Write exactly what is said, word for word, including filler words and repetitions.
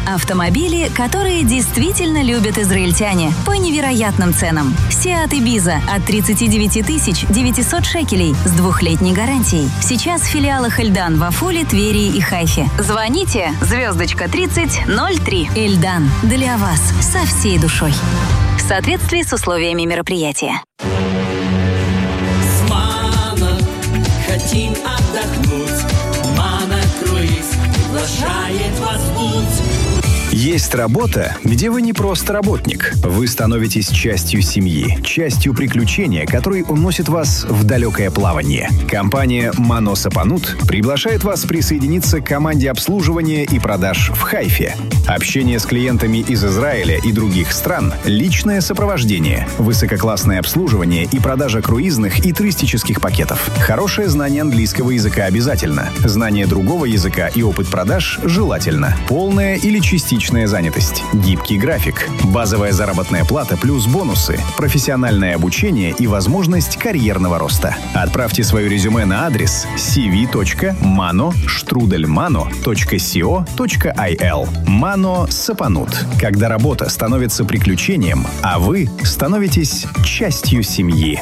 Автомобили, которые действительно любят израильтяне по невероятным ценам. Seat Ibiza от тридцать девять тысяч девятьсот шекелей с двухлетней гарантией. Сейчас в филиалах Эльдан в Афуле, Твери и Хайфе. Звоните звездочка тридцать ноль три. Эльдан. Для вас. Со всей душой. В соответствии с условиями мероприятия. С Мано хотим отдохнуть. Мано Круиз приглашает вас в путь. Есть работа, где вы не просто работник. Вы становитесь частью семьи, частью приключения, которые уносят вас в далекое плавание. Компания «Мано Сапанут» приглашает вас присоединиться к команде обслуживания и продаж в Хайфе. Общение с клиентами из Израиля и других стран, личное сопровождение, высококлассное обслуживание и продажа круизных и туристических пакетов. Хорошее знание английского языка обязательно. Знание другого языка и опыт продаж желательно. Полная или частичная занятость. Гибкий график. Базовая заработная плата плюс бонусы. Профессиональное обучение и возможность карьерного роста. Отправьте свое резюме на адрес си ви точка мано штрудель мано точка си о точка ай эл. Мано Сапанут. Когда работа становится приключением, а вы становитесь частью семьи.